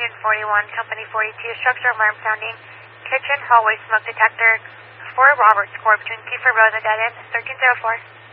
141, Company 42, structure alarm sounding, kitchen, hallway smoke detector, 4 Roberts Court between Kiefer Road and Dead End, 1304.